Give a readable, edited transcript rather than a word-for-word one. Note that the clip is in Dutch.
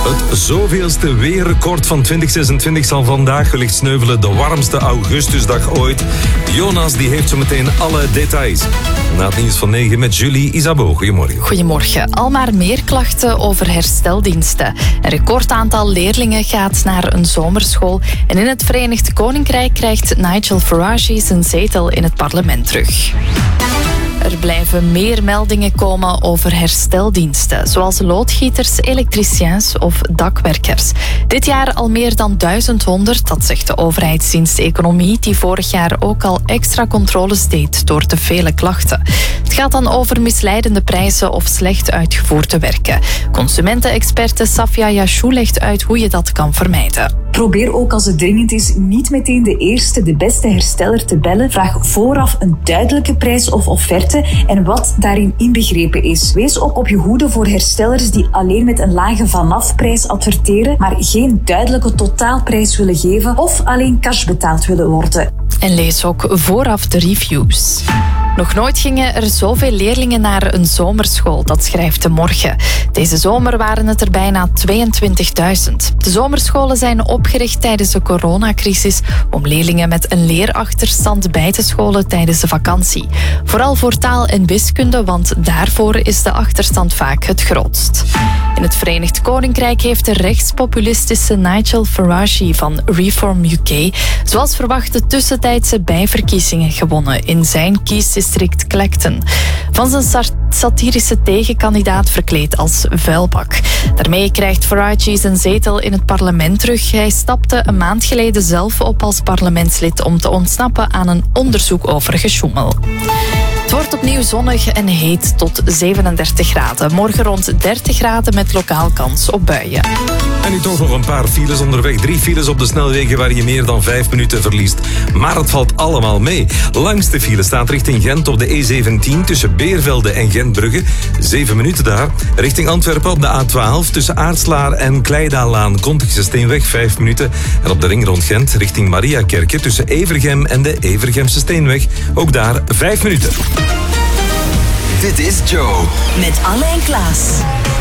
Het zoveelste weerrecord van 2026 zal vandaag wellicht sneuvelen. De warmste augustusdag ooit. Jonas die heeft zo meteen alle details. Na het nieuws van 9 met Julie Isabeau. Goedemorgen. Goedemorgen. Al maar meer klachten over hersteldiensten. Een recordaantal leerlingen gaat naar een zomerschool. En in het Verenigd Koninkrijk krijgt Nigel Farage zijn zetel in het parlement terug. Er blijven meer meldingen komen over hersteldiensten, zoals loodgieters, elektriciens of dakwerkers. Dit jaar al meer dan 1100, dat zegt de overheidsdienst Economie, die vorig jaar ook al extra controles deed door te vele klachten. Het gaat dan over misleidende prijzen of slecht uitgevoerde werken. Consumentenexperte Safia Yashou legt uit hoe je dat kan vermijden. Probeer ook als het dringend is niet meteen de eerste, de beste hersteller te bellen. Vraag vooraf een duidelijke prijs of offerte en wat daarin inbegrepen is. Wees ook op je hoede voor herstellers die alleen met een lage vanafprijs adverteren, maar geen duidelijke totaalprijs willen geven of alleen cash betaald willen worden. En lees ook vooraf de reviews. Nog nooit gingen er zoveel leerlingen naar een zomerschool, dat schrijft De Morgen. Deze zomer waren het er bijna 22.000. De zomerscholen zijn opgericht tijdens de coronacrisis om leerlingen met een leerachterstand bij te scholen tijdens de vakantie. Vooral voor taal en wiskunde, want daarvoor is de achterstand vaak het grootst. In het Verenigd Koninkrijk heeft de rechtspopulistische Nigel Farage van Reform UK zoals verwacht de tussentijdse bijverkiezingen gewonnen in zijn kiesdistrict Clacton. Van zijn satirische tegenkandidaat verkleed als vuilbak. Daarmee krijgt Farage zijn zetel in het parlement terug. Hij stapte een maand geleden zelf op als parlementslid om te ontsnappen aan een onderzoek over gesjoemel. Het wordt opnieuw zonnig en heet tot 37 graden. Morgen rond 30 graden met lokaal kans op buien. En nu toch nog een paar files onderweg. 3 files op de snelwegen waar je meer dan 5 minuten verliest. Maar het valt allemaal mee. Langste file staat richting Gent op de E17 tussen Beervelde en Gentbrugge. 7 minuten daar. Richting Antwerpen op de A12 tussen Aartslaar en Kleidaallaan. Kontigse Steenweg 5 minuten. En op de ring rond Gent richting Mariakerke tussen Evergem en de Evergemse Steenweg. Ook daar 5 minuten. Dit is Joe. Met Alle en Klaas.